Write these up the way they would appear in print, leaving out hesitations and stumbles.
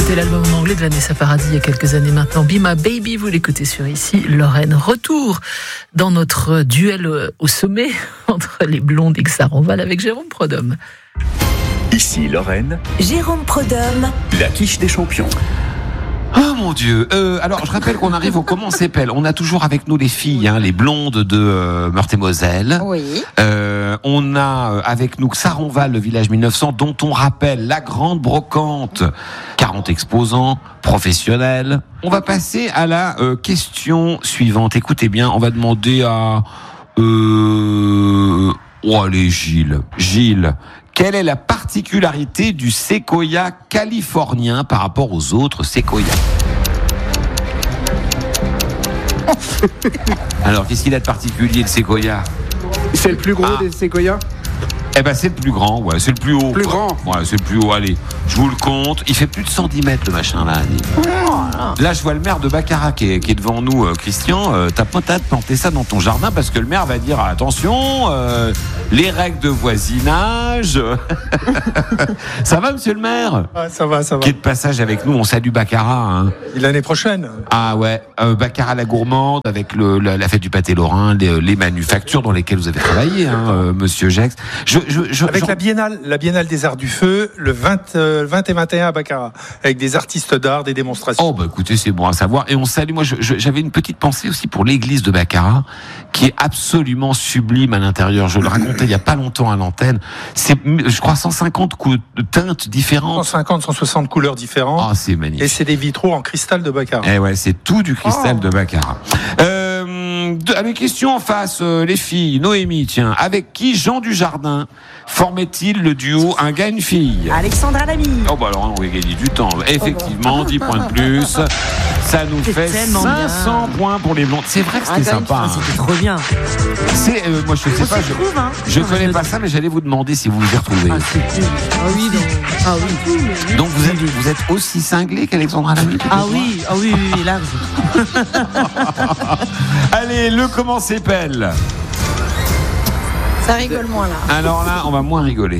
C'était l'album en anglais de Vanessa Paradis il y a quelques années maintenant. Be My Baby, vous l'écoutez sur Ici Lorraine. Retour dans notre duel au sommet entre les blondes et Xaronval avec Jérôme Prodhomme. Ici Lorraine, Jérôme Prodhomme, la quiche des champions. Oh mon Dieu. Alors je rappelle qu'on arrive au Comment s'appelle. On a toujours avec nous les filles, les blondes de Meurthe-et-Moselle. Oui. On a avec nous Xaronval, le village 1900, dont on rappelle la grande brocante. 40 exposants professionnels. On va passer à la question suivante. Écoutez bien, on va demander à... allez Gilles. Gilles. Quelle est la particularité du séquoia californien par rapport aux autres séquoias? Alors, qu'est-ce qu'il a de particulier, le séquoia? C'est le plus gros des séquoias? Eh ben, c'est le plus grand, ouais, c'est le plus haut. Plus grand? Ouais, c'est le plus haut, allez, je vous le compte. Il fait plus de 110 mètres, le machin, là. Là, je vois le maire de Baccarat qui est devant nous, Christian. T'as peut-être planté ça dans ton jardin parce que le maire va dire, attention, les règles de voisinage. Ça va, monsieur le maire? Ah, ça va. Qui est de passage avec nous, on salue Baccarat. L'année prochaine. Ah ouais, Baccarat la gourmande avec la fête du pâté lorrain, les manufactures dans lesquelles vous avez travaillé, monsieur Gex. Avec la Biennale des Arts du Feu, le 20 et 21 à Baccarat, avec des artistes d'art, des démonstrations. Oh bah écoutez, c'est bon à savoir. Et on salue, moi j'avais une petite pensée aussi pour l'église de Baccarat, qui est absolument sublime à l'intérieur. Je le racontais il y a pas longtemps à l'antenne. C'est, je crois, 150 teintes différentes. 150, 160 couleurs différentes. Ah, c'est magnifique. Et c'est des vitraux en cristal de Baccarat. Eh ouais, c'est tout du cristal de Baccarat. Avec question en face, les filles. Noémie, tiens, avec qui Jean Dujardin formait-il le duo un gars, une fille? Alexandra Lamy. Oh bah alors on va gagner du temps. Effectivement, 10 points de plus. Ça nous fait 500 points pour les blondes. C'est vrai que c'était sympa. C'était trop bien. Moi je sais pas, je connais pas ça, mais j'allais vous demander si vous vous y retrouvez. Oui. Donc vous êtes aussi cinglé qu'Alexandra Lamy? Ah oui, large. Allez, le comment s'appelle? Ça rigole moins là. Alors là, on va moins rigoler.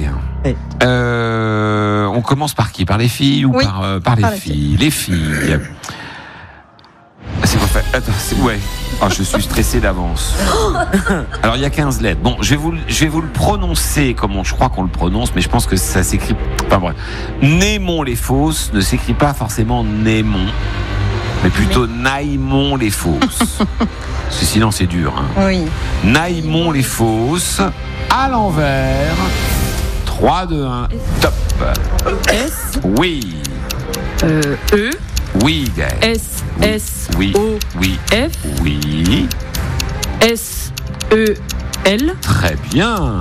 On commence par qui? Par les filles ou par les filles? Les filles. C'est pas fait. Attends, ouais. Oh, je suis stressé d'avance. Alors il y a 15 lettres. Bon, je vais vous le prononcer comme je crois qu'on le prononce, mais je pense que ça s'écrit. Enfin bref. Némon-les-Fosses ne s'écrit pas forcément Némon, mais plutôt Naïmon-les-Fosses. Parce que sinon c'est dur. Oui. Naïmon-les-Fosses à l'envers. 3, 2, 1, top. S. Oui. E. Oui, Gaël. S. S. Oui. O. Oui. F. Oui. S. E. L. Très bien.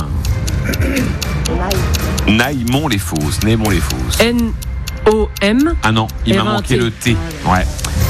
Naïmon-les-Fosses. Némon-les-Fosses. N. O. M. Ah non, il m'a manqué R-A-T. le T. Ouais.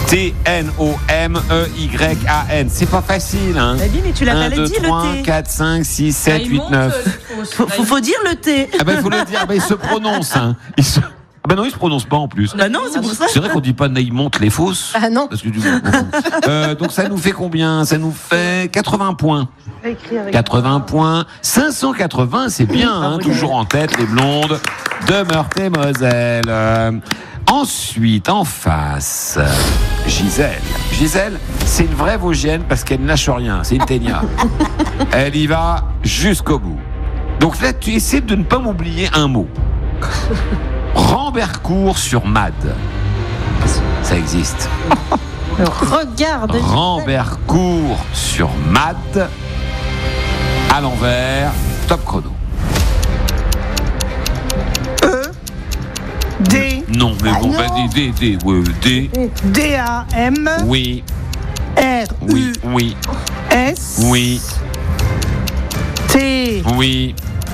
T-N-O-M-E-Y-A-N. C'est pas facile, hein. Bah oui, mais tu l'as 1, pas 2, dit 3, le T. 4, 5, 6, 7, 8, 9. Faut dire le T. Ah ben, il faut le dire. Il se prononce, hein. Ah ben non, il se prononce pas en plus. Bah non, c'est pour ça. C'est vrai qu'on dit pas Naïmon-les-Fosses. Ah non. Parce que du coup, donc ça nous fait combien? Ça nous fait 80 points. 80 points. 580, c'est bien, hein, toujours en tête, les blondes de Meurthe-et-Moselle. Ensuite, en face, Gisèle. Gisèle, c'est une vraie Vosgienne parce qu'elle ne lâche rien. C'est une ténia. Elle y va jusqu'au bout. Donc là, tu essaies de ne pas m'oublier un mot. Rambercourt sur Made. Ça existe. Regarde. Rambercourt sur Made. À l'envers. Top chrono. D. Non, mais bon, bah, D. D-A-M. Oui. R-U. Oui. S. Oui. T. Oui.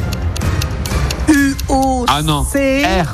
U-O. Ah non. C. R.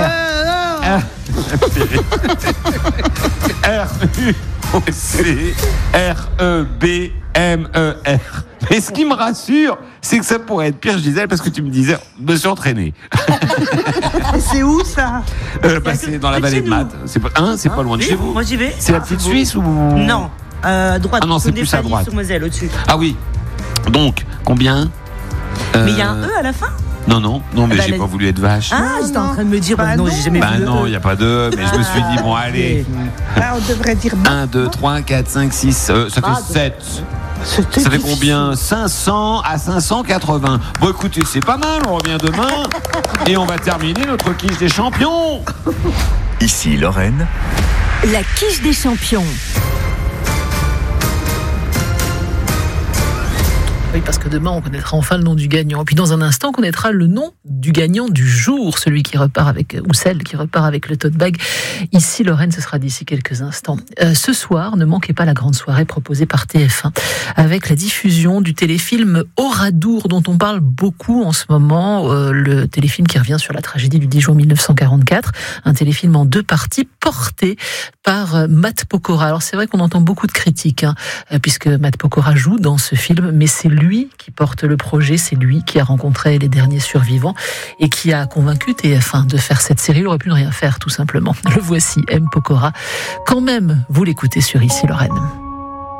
R-U-O-C R-E-B-M-E-R. Mais ce qui me rassure, c'est que ça pourrait être pire, Gisèle, parce que tu me disais, me suis entraîné. C'est où ça? C'est dans la vallée de Made. C'est pas loin de chez vous. Moi j'y vais. C'est la petite Suisse ou? Non, à droite. Ah non, c'est plus à droite. Sur Moselle, au-dessus. Ah oui. Donc, combien? Mais il y a un E à la fin? Non, mais Bah, j'ai pas voulu être vache. Ah, J'étais en train de me dire, Bah non, non. j'ai jamais Bah vu. non, il n'y a pas de. Mais je me suis dit, bon, allez. Ah, on devrait dire 1, 2, 3, 4, 5, 6. Ça fait 7. C'était Ça fait difficile. combien? 500 à 580. Bon, écoutez, c'est pas mal. On revient demain. Et on va terminer notre quiche des champions. Ici Lorraine, La quiche des champions. Oui, parce que demain, on connaîtra enfin le nom du gagnant. Et puis dans un instant, on connaîtra le nom du gagnant du jour, celui qui repart avec, ou celle qui repart avec le tote bag. Ici, Lorraine, ce sera d'ici quelques instants. Ce soir, ne manquez pas la grande soirée proposée par TF1, avec la diffusion du téléfilm Oradour, dont on parle beaucoup en ce moment. Le téléfilm qui revient sur la tragédie du 10 juin 1944. Un téléfilm en 2 parties, porté par Matt Pokora. Alors c'est vrai qu'on entend beaucoup de critiques, puisque Matt Pokora joue dans ce film, mais c'est lui qui porte le projet, c'est lui qui a rencontré les derniers survivants et qui a convaincu TF1 de faire cette série. Il aurait pu ne rien faire, tout simplement. Le voici, M. Pokora. Quand même, vous l'écoutez sur Ici Lorraine.